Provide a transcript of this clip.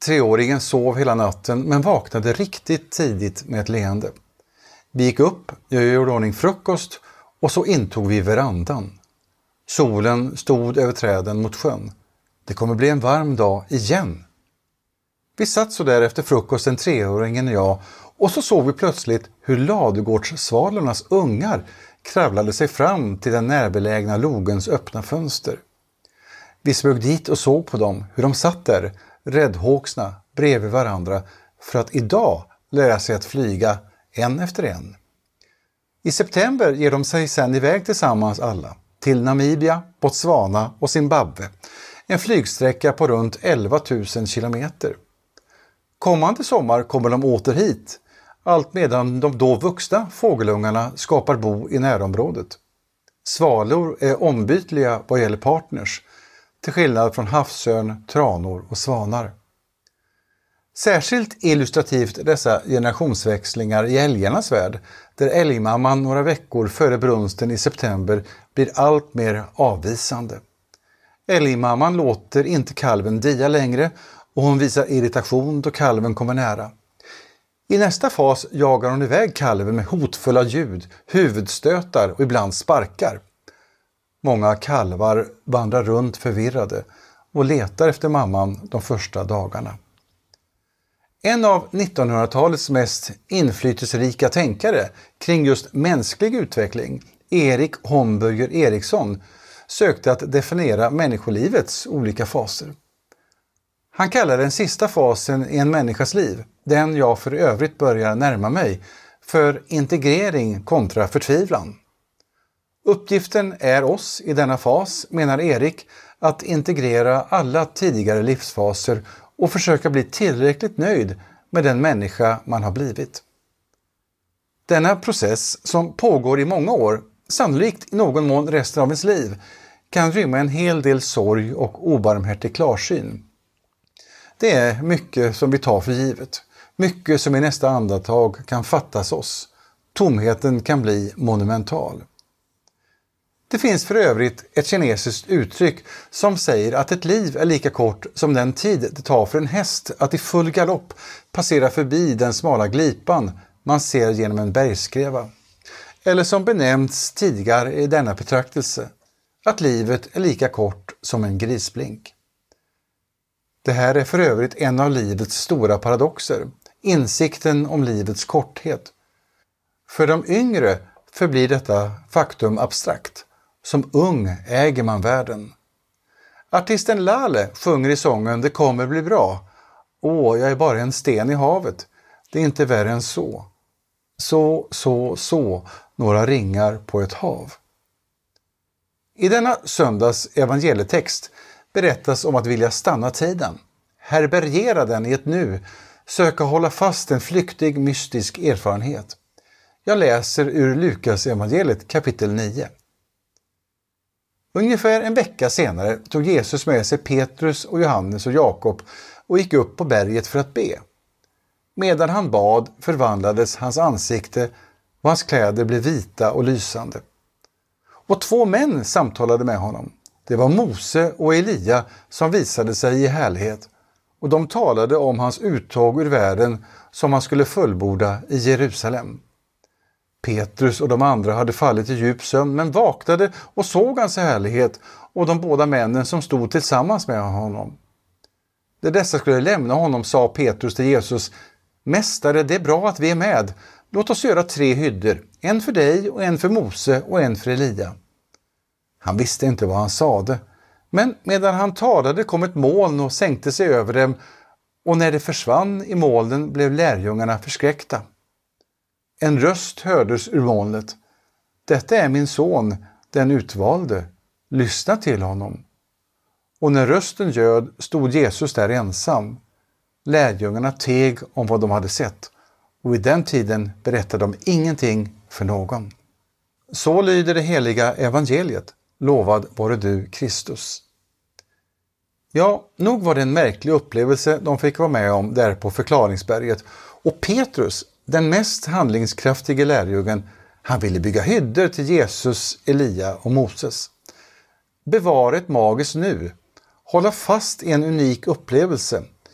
Treåringen sov hela natten men vaknade riktigt tidigt med ett leende. Vi gick upp, jag gjorde ordning frukost och så intog vi verandan. Solen stod över träden mot sjön. Det kommer bli en varm dag igen. Vi satt så där efter frukosten, treåringen och jag, och så såg vi plötsligt hur ladugårdssvalornas ungar kravlade sig fram till den närbelägna logens öppna fönster. Vi smög dit och såg på dem, hur de satt där, räddhågsna, bredvid varandra, för att idag lära sig att flyga en efter en. I september ger de sig sedan iväg tillsammans alla, till Namibia, Botswana och Zimbabwe, en flygsträcka på runt 11 000 kilometer. Kommande sommar kommer de åter hit, allt medan de då vuxna fågelungarna skapar bo i närområdet. Svalor är ombytliga vad gäller partners, till skillnad från havsörn, tranor och svanar. Särskilt illustrativt är dessa generationsväxlingar i älgarnas värld, där älgmamman några veckor före brunsten i september blir allt mer avvisande. Älgmamman låter inte kalven dia längre och hon visar irritation då kalven kommer nära. I nästa fas jagar hon iväg kalven med hotfulla ljud, huvudstötar och ibland sparkar. Många kalvar vandrar runt förvirrade och letar efter mamman de första dagarna. En av 1900-talets mest inflytelserika tänkare kring just mänsklig utveckling, Erik Homburger Eriksson, sökte att definiera människolivets olika faser. Han kallar den sista fasen i en människas liv, den jag för övrigt börjar närma mig, för integrering kontra förtvivlan. Uppgiften är oss i denna fas, menar Erik, att integrera alla tidigare livsfaser och försöka bli tillräckligt nöjd med den människa man har blivit. Denna process, som pågår i många år, sannolikt i någon mån resten av ens liv, kan rymma en hel del sorg och obarmhärtig klarsyn. Det är mycket som vi tar för givet, mycket som i nästa andetag kan fattas oss. Tomheten kan bli monumental. Det finns för övrigt ett kinesiskt uttryck som säger att ett liv är lika kort som den tid det tar för en häst att i full galopp passera förbi den smala glipan man ser genom en bergskreva. Eller som benämnts tidigare i denna betraktelse, att livet är lika kort som en grisblink. Det här är för övrigt en av livets stora paradoxer, insikten om livets korthet. För de yngre förblir detta faktum abstrakt. Som ung äger man världen. Artisten Lale sjunger i sången "Det kommer bli bra". Åh, jag är bara en sten i havet. Det är inte värre än så. Så, några ringar på ett hav. I denna söndags evangelietext berättas om att vilja stanna tiden, härbärgera den i ett nu, söka hålla fast en flyktig mystisk erfarenhet. Jag läser ur Lukas evangeliet kapitel 9. Ungefär en vecka senare tog Jesus med sig Petrus och Johannes och Jakob och gick upp på berget för att be. Medan han bad förvandlades hans ansikte och hans kläder blev vita och lysande. Och 2 män samtalade med honom. Det var Mose och Elia som visade sig i härlighet, och de talade om hans uttåg ur världen som han skulle fullborda i Jerusalem. Petrus och de andra hade fallit i djup sömn men vaknade och såg hans härlighet och de båda männen som stod tillsammans med honom. När dessa skulle lämna honom sa Petrus till Jesus: "Mästare, det är bra att vi är med. Låt oss göra 3 hyddor, en för dig och en för Mose och en för Elia." Han visste inte vad han sade, men medan han talade kom ett moln och sänkte sig över dem, och när det försvann i molnen blev lärjungarna förskräckta. En röst hördes ur molnet: "Detta är min son, den utvalde. Lyssna till honom." Och när rösten ljöd stod Jesus där ensam. Lärjungarna teg om vad de hade sett, och i den tiden berättade de ingenting för någon. Så lyder det heliga evangeliet. Lovad vare du, Kristus. Ja, nog var det en märklig upplevelse de fick vara med om där på förklaringsberget. Och Petrus, den mest handlingskraftige lärjungen, han ville bygga hyddor till Jesus, Elia och Moses. Bevara ett magiskt nu. Hålla fast i en unik upplevelse.